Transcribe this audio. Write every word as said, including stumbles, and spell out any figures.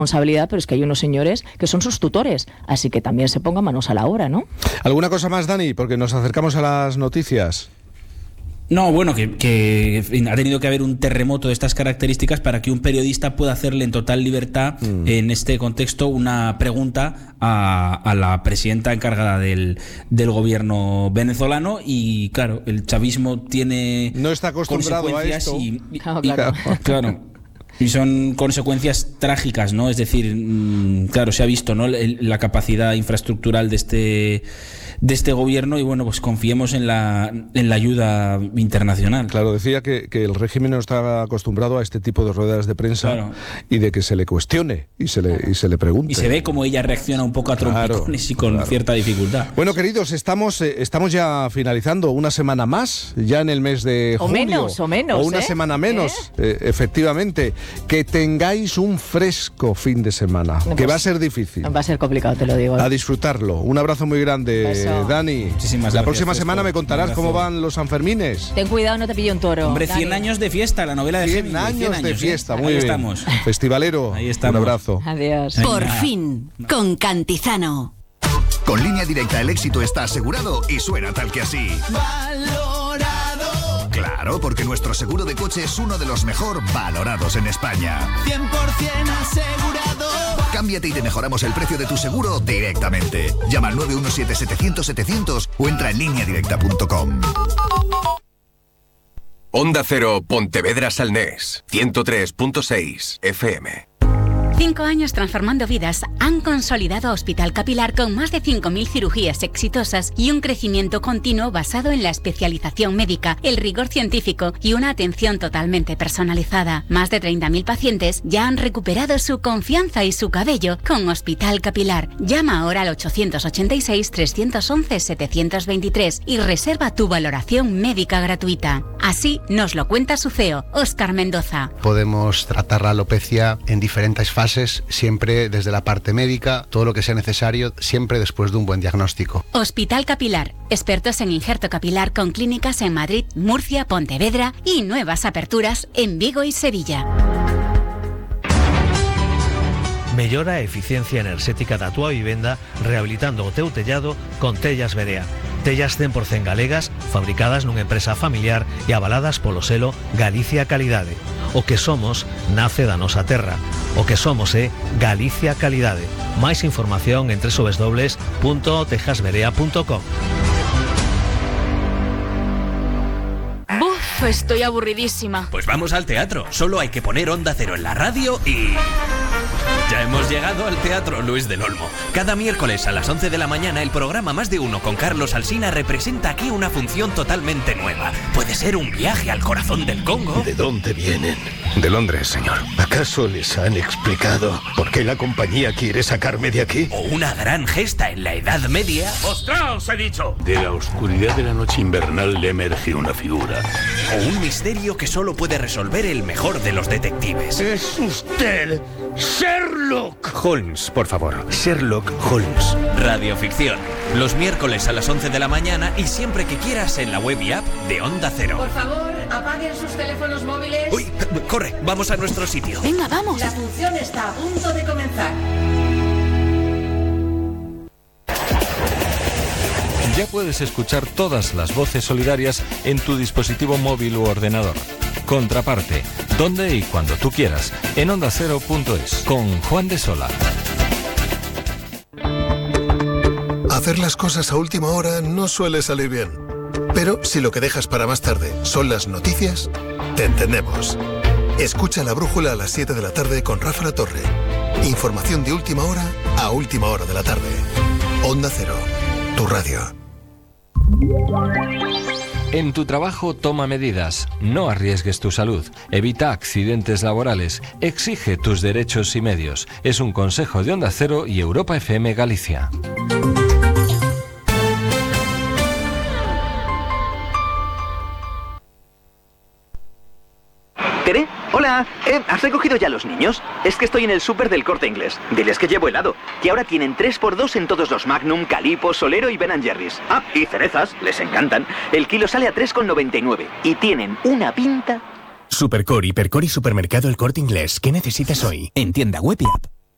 responsabilidad, pero es que hay unos señores que son sus tutores, así que también se pongan manos a la obra, ¿no? ¿Alguna cosa más, Dani? Porque nos acercamos a las noticias. No, bueno, que, que en fin, ha tenido que haber un terremoto de estas características para que un periodista pueda hacerle en total libertad, mm. en este contexto, una pregunta a, a la presidenta encargada del, del gobierno venezolano. Y claro, el chavismo tiene no está acostumbrado a esto. Y, y, claro, y, claro. claro. Y son consecuencias trágicas, ¿no? Es decir, mmm, claro, se ha visto, ¿no?, la capacidad infraestructural de este de este gobierno, y bueno, pues confiemos en la en la ayuda internacional. Claro, decía que, que el régimen no está acostumbrado a este tipo de ruedas de prensa, claro, y de que se le cuestione y se le, y se le pregunte. Y se ve como ella reacciona un poco a trompicones, claro, y con claro. cierta dificultad. Bueno, queridos, estamos eh, estamos ya finalizando una semana más, ya en el mes de o junio. Menos, o menos, O una ¿eh? semana menos, ¿Eh? Eh, efectivamente. Que tengáis un fresco fin de semana, no, que pues, va a ser difícil. Va a ser complicado, te lo digo. A disfrutarlo. Un abrazo muy grande, Beso. Dani. Muchísimas La gracias, próxima Fresco. semana me contarás cómo van los Sanfermines. Ten cuidado, no te pille un toro. Hombre, cien Dani. años de fiesta, la novela de cien Hemingway, años cien años de fiesta, ¿eh? muy Ahí bien. estamos. Festivalero, Ahí estamos. Un abrazo. Adiós. Por fin, con Cantizano. Con Línea Directa el éxito está asegurado y suena tal que así. Valorado. Claro, porque nuestro seguro de coche es uno de los mejor valorados en España. cien por ciento asegurado. Cámbiate y te mejoramos el precio de tu seguro directamente. Llama al nueve uno siete setecientos setecientos o entra en línea directa punto com. Onda Cero, Pontevedra Salnés, ciento tres punto seis F M. Cinco años transformando vidas han consolidado Hospital Capilar con más de cinco mil cirugías exitosas y un crecimiento continuo basado en la especialización médica, el rigor científico y una atención totalmente personalizada. Más de treinta mil pacientes ya han recuperado su confianza y su cabello con Hospital Capilar. Llama ahora al ochocientos ochenta y seis, trescientos once, setecientos veintitrés y reserva tu valoración médica gratuita. Así nos lo cuenta su C E O, Óscar Mendoza. Podemos tratar la alopecia en diferentes fases, siempre desde la parte médica, todo lo que sea necesario, siempre después de un buen diagnóstico. Hospital Capilar, expertos en injerto capilar con clínicas en Madrid, Murcia, Pontevedra y nuevas aperturas en Vigo y Sevilla. Mellora a eficiencia enerxética da túa vivenda rehabilitando o teu tellado con Tellas Berea. Tellas cen por cento galegas, fabricadas nunha empresa familiar e avaladas polo selo Galicia Calidade. O que somos nace da nosa terra. O que somos é Galicia Calidade. Máis información en doble u doble u doble u punto tejas berea punto com. Buf, estoy aburridísima. Pues vamos al teatro. Solo hay que poner Onda Cero en la radio y... Ya hemos llegado al Teatro Luis del Olmo. Cada miércoles a las once de la mañana el programa Más de Uno con Carlos Alsina representa aquí una función totalmente nueva. Puede ser un viaje al corazón del Congo. ¿De dónde vienen? De Londres, señor. ¿Acaso les han explicado por qué la compañía quiere sacarme de aquí? O una gran gesta en la Edad Media. ¡Ostras, he dicho! De la oscuridad de la noche invernal le emerge una figura. O un misterio que solo puede resolver el mejor de los detectives. ¡Es usted Sherlock Holmes, por favor! Sherlock Holmes. Radioficción. Los miércoles a las once de la mañana y siempre que quieras en la web y app de Onda Cero. Por favor, apaguen sus teléfonos móviles. ¡Uy! Corre, vamos a nuestro sitio. Venga, vamos. La función está a punto de comenzar. Ya puedes escuchar todas las voces solidarias en tu dispositivo móvil u ordenador. Contraparte, donde y cuando tú quieras, en onda cero punto es, con Juan de Sola. Hacer las cosas a última hora no suele salir bien. Pero si lo que dejas para más tarde son las noticias, te entendemos. Escucha La Brújula a las siete de la tarde con Rafa La Torre. Información de última hora a última hora de la tarde. Onda Cero, tu radio. En tu trabajo toma medidas, no arriesgues tu salud, evita accidentes laborales, exige tus derechos y medios. Es un consejo de Onda Cero y Europa F M Galicia. ¿Tere? Hola, eh, ¿has recogido ya a los niños? Es que estoy en el súper del Corte Inglés. Diles que llevo helado. Que ahora tienen tres por dos en todos los Magnum, Calippo, Solero y Ben and Jerry's. Ah, y cerezas, les encantan. El kilo sale a tres con noventa y nueve. Y tienen una pinta... Supercor, Hipercor y Supermercado El Corte Inglés. ¿Qué necesitas hoy? En tienda web y app.